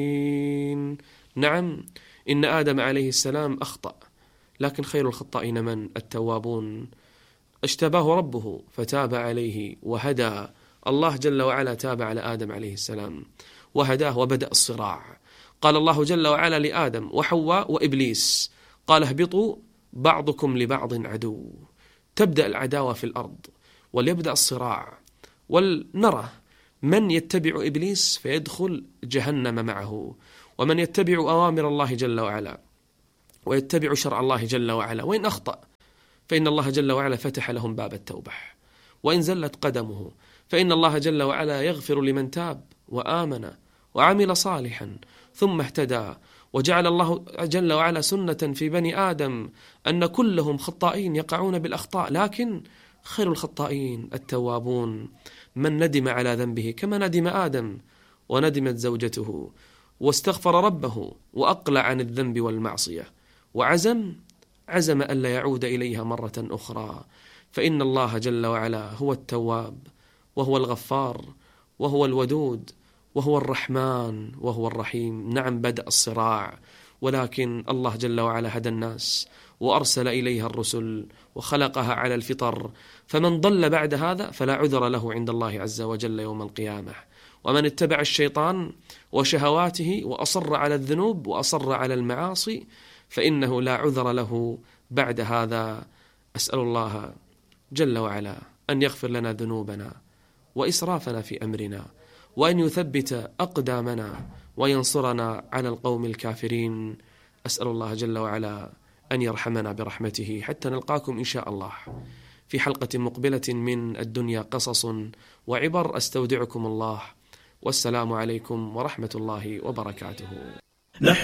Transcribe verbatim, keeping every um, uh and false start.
نعم، إن آدم عليه السلام أخطأ، لكن خير الخطائين من؟ التوابون. اجتباه ربه فتاب عليه وهدى. الله جل وعلا تاب على آدم عليه السلام وهداه، وبدأ الصراع. قال الله جل وعلا لآدم وحواء وإبليس، قال اهبطوا بعضكم لبعض عدو. تبدأ العداوة في الأرض وليبدأ الصراع، ولنرى من يتبع إبليس فيدخل جهنم معه، ومن يتبع أوامر الله جل وعلا ويتبع شرع الله جل وعلا وإن أخطأ فإن الله جل وعلا فتح لهم باب التوبة، وإن زلت قدمه فإن الله جل وعلا يغفر لمن تاب وآمن وعمل صالحا ثم اهتدى. وجعل الله جل وعلا سنة في بني آدم أن كلهم خطائين يقعون بالأخطاء، لكن خير الخطائين التوابون، من ندم على ذنبه كما ندم آدم وندمت زوجته واستغفر ربه وأقلع عن الذنب والمعصية وعزم عزم ألا يعود إليها مرة أخرى. فإن الله جل وعلا هو التواب وهو الغفار وهو الودود وهو الرحمن وهو الرحيم. نعم، بدأ الصراع، ولكن الله جل وعلا هدى الناس وأرسل إليها الرسل وخلقها على الفطر، فمن ضل بعد هذا فلا عذر له عند الله عز وجل يوم القيامة. ومن اتبع الشيطان وشهواته وأصر على الذنوب وأصر على المعاصي فإنه لا عذر له بعد هذا. أسأل الله جل وعلا أن يغفر لنا ذنوبنا وإسرافنا في أمرنا، وأن يثبت أقدامنا وينصرنا على القوم الكافرين. أسأل الله جل وعلا أن يرحمنا برحمته، حتى نلقاكم إن شاء الله في حلقة مقبلة من الدنيا قصص وعبر. أستودعكم الله، والسلام عليكم ورحمة الله وبركاته.